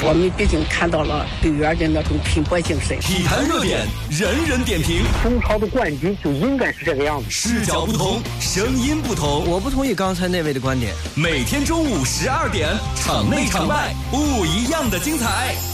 我们毕竟看到了队员的那种拼搏精神。 体坛热点，人人点评。 中超的冠军就应该是这个样子。 视角不同，声音不同。 我不同意刚才那位的观点。 每天中午12点，场内场外不一样的精彩。